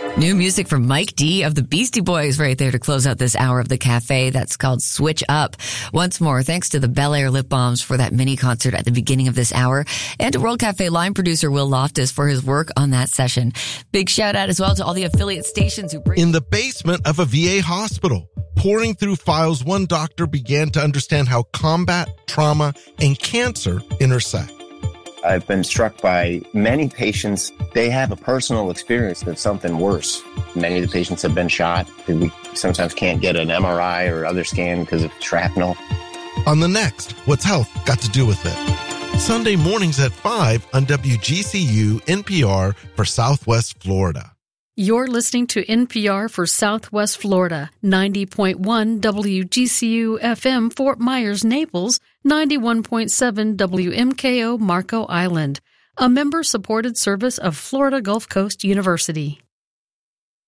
New music from Mike D of the Beastie Boys right there to close out this hour of the cafe. That's called Switch Up. Once more, thanks to the Bel Air Lip Balms for that mini concert at the beginning of this hour, and to World Cafe line producer Will Loftus for his work on that session. Big shout out as well to all the affiliate stations who bring... In the basement of a VA hospital, pouring through files, one doctor began to understand how combat, trauma, and cancer intersect. I've been struck by many patients. They have a personal experience of something worse. Many of the patients have been shot. We sometimes can't get an MRI or other scan because of shrapnel. On the next, What's Health Got to Do with It? Sunday mornings at 5 on WGCU NPR for Southwest Florida. You're listening to NPR for Southwest Florida, 90.1 WGCU FM Fort Myers, Naples, 91.7 WMKO Marco Island, a member-supported service of Florida Gulf Coast University.